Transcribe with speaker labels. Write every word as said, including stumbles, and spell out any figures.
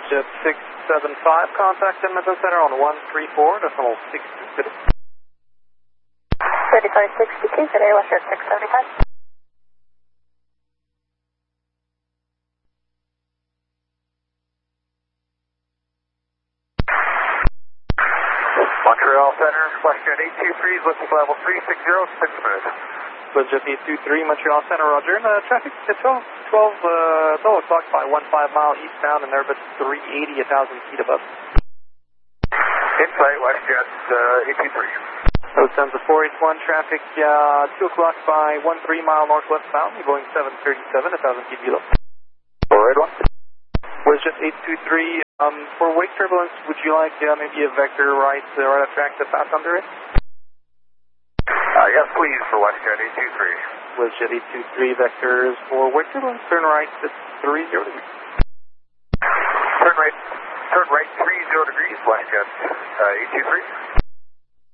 Speaker 1: WestJet six seven five, contact Edmonton Center on one three four decimal six two.
Speaker 2: thirty-five sixty-two, today WestJet six seventy-five.
Speaker 3: Montreal Center, WestJet eight two three is looking for level three six zero, six minutes.
Speaker 1: WestJet eight two three, Montreal Center, roger. And uh, traffic at twelve, twelve, uh, twelve o'clock by one five mile eastbound and Airbus three eighty, one thousand feet above.
Speaker 3: Insight, WestJet uh, eight two three.
Speaker 1: Lufthansa four eight one, traffic uh, two o'clock by one three mile northwestbound, going seven thirty-seven, one thousand feet below.
Speaker 3: four eight one.
Speaker 1: WestJet eight two three, um, for wake turbulence, would you like uh, maybe a vector right, uh, right of track to pass under it?
Speaker 3: Uh, yes, please, for WestJet eight two three.
Speaker 1: WestJet eight two three, vectors for wake turbulence, turn right at three zero degrees.
Speaker 3: Turn right, turn right three zero degrees, WestJet uh, eight two three.